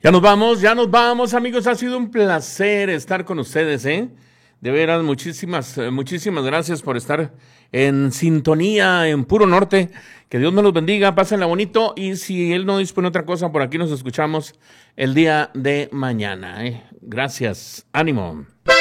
Ya nos vamos, amigos. Ha sido un placer estar con ustedes, ¿eh? De veras, muchísimas gracias por estar en sintonía en Puro Norte. Que Dios me los bendiga, pásenla bonito. Y si Él no dispone otra cosa, por aquí nos escuchamos el día de mañana, ¿eh? Gracias, ánimo.